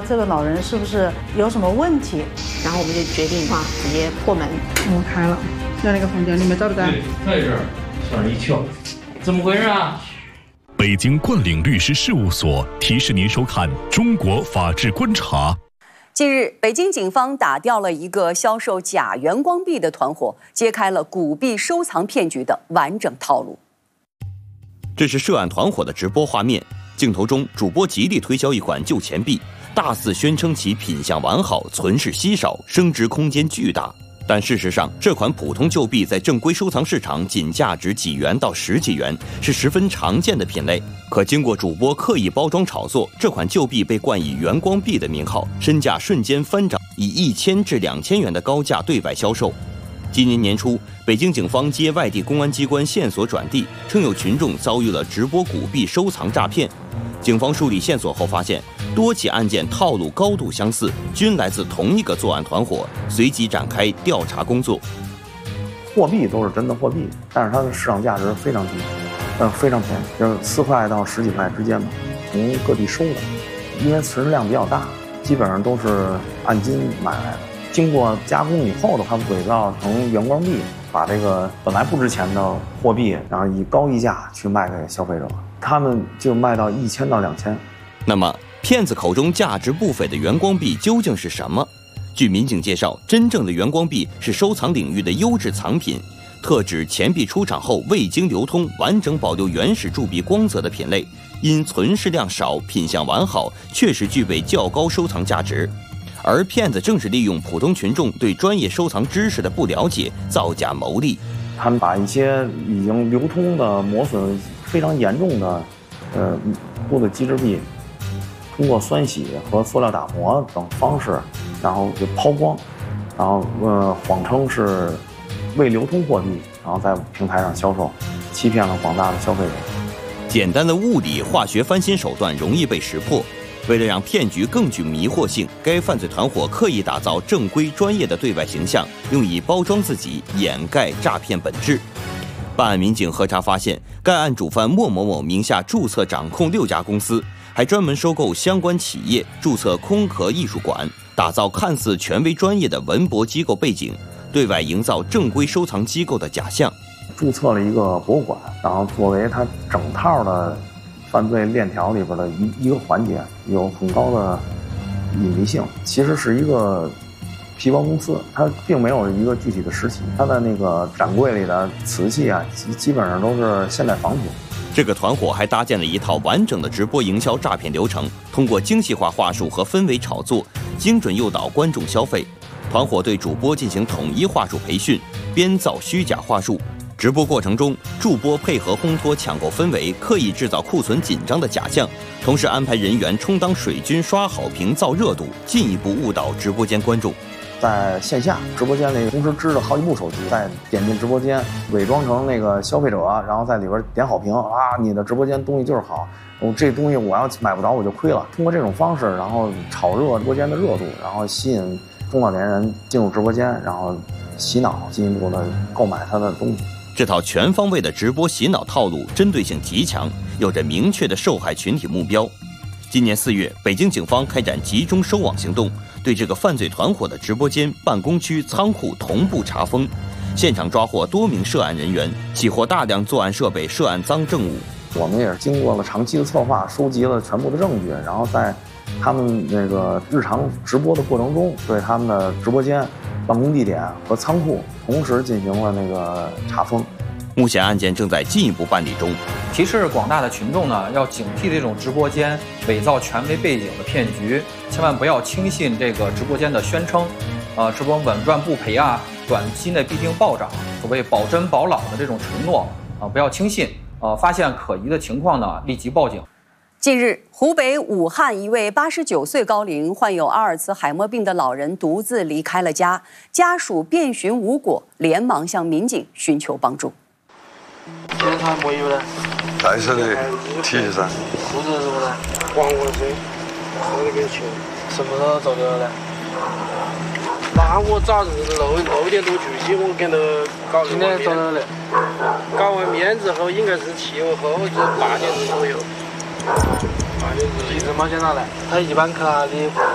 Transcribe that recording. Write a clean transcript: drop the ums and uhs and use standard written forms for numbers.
这个老人是不是有什么问题。 然后我们就决定直接破门。 我们开了，在那个房间里面找不到。 对，在这儿，吓人一跳，怎么回事啊？ 北京冠领律师事务所提示您收看《中国法治观察》。 近日，北京警方打掉了一个销售假元光币的团伙，揭开了古币收藏骗局的完整套路。 这是涉案团伙的直播画面，镜头中主播极力推销一款旧钱币，大肆宣称其品相完好、存世稀少、升值空间巨大。但事实上，这款普通旧币在正规收藏市场仅价值几元到10几元，是十分常见的品类。可经过主播刻意包装炒作，这款旧币被冠以元光币的名号，身价瞬间翻涨，以1000至2000元的高价对外销售。今年年初，北京警方接外地公安机关线索转递，称有群众遭遇了直播古币收藏诈骗。警方梳理线索后发现，多起案件套路高度相似，均来自同一个作案团伙，随即展开调查工作。 货币都是真的货币，但是它的市场价值非常低，非常便宜，就是4块到10几块之间吧，从各地收的。因为存世量比较大，基本上都是按斤买来的。经过加工以后的话，伪造成元光币，把这个本来不值钱的货币，然后以高溢价去卖给消费者，他们就卖到1000到2000。 那么，骗子口中价值不菲的元光币究竟是什么？据民警介绍，真正的元光币是收藏领域的优质藏品，特指钱币出厂后未经流通、完整保留原始铸币光泽的品类，因存世量少、品相完好，确实具备较高收藏价值。而骗子正是利用普通群众对专业收藏知识的不了解，造假牟利。 他们把一些已经流通的磨损非常严重的多的机制币，通过酸洗和塑料打磨等方式，然后就抛光，然后谎称是未流通货币，然后在平台上销售，欺骗了广大的消费者。 简单的物理化学翻新手段容易被识破。为了让骗局更具迷惑性，该犯罪团伙刻意打造正规专业的对外形象，用以包装自己，掩盖诈骗本质。办案民警核查发现，该案主犯莫某某名下注册掌控6家公司，还专门收购相关企业，注册空壳艺术馆，打造看似权威专业的文博机构背景，对外营造正规收藏机构的假象。 注册了一个博物馆，然后作为它整套的犯罪链条里边的一个环节，有很高的隐秘性。其实是一个皮包公司，它并没有一个具体的实体，它的那个展柜里的瓷器啊，基本上都是现代仿品。 这个团伙还搭建了一套完整的直播营销诈骗流程，通过精细化话术和氛围炒作，精准诱导观众消费。团伙对主播进行统一话术培训，编造虚假话术。直播过程中，助播配合烘托抢购氛围，刻意制造库存紧张的假象，同时安排人员充当水军刷好评造热度，进一步误导直播间观众。 在线下直播间里同时支着好几部手机，再点进直播间，伪装成那个消费者，然后在里边点好评啊，你的直播间东西就是好，这东西我要买不着我就亏了。通过这种方式，然后炒热直播间的热度，然后吸引中老年人进入直播间，然后洗脑，进一步的购买他的东西。 这套全方位的直播洗脑套路针对性极强，有着明确的受害群体目标。今年4月，北京警方开展集中收网行动，对这个犯罪团伙的直播间、办公区、仓库同步查封，现场抓获多名涉案人员，起获大量作案设备、涉案赃证物。 我们也是经过了长期的策划，收集了全部的证据，然后在他们那个日常直播的过程中，对他们的直播间、办公地点和仓库同时进行了那个查封。 目前案件正在进一步办理中。 提示广大的群众呢，要警惕这种直播间伪造权威背景的骗局，千万不要轻信这个直播间的宣称，直播稳赚不赔啊，短期内必定暴涨，所谓保真保老的这种承诺啊，不要轻信。发现可疑的情况呢，立即报警。 近日，湖北武汉一位89岁高龄、患有阿尔茨海默病的老人独自离开了家，家属遍寻无果，连忙向民警寻求帮助。 检查没有呢？ 带上的体恤噻。 护士什么呢？黄我水，喝了点酒。什么时候走的呢？那我早是6点多去的，我跟他搞。今天走了嘞。搞完面之后应该是7月后是8点钟左右。8点钟。地址嘛在哪来？他一般去哪里？